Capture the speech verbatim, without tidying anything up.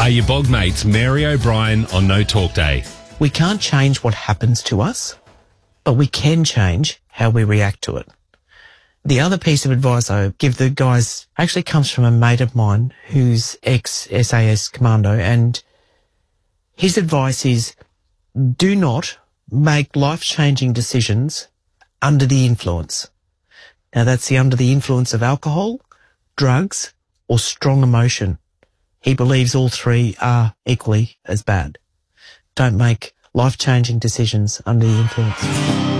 are your bog mates Mary O'Brien on No Talk Day. We can't change what happens to us, but we can change how we react to it. The other piece of advice I give the guys actually comes from a mate of mine who's ex-S A S commando, and his advice is do not make life-changing decisions under the influence. Now, that's the under the influence of alcohol, drugs, or strong emotion. He believes all three are equally as bad. Don't make life-changing decisions under the influence.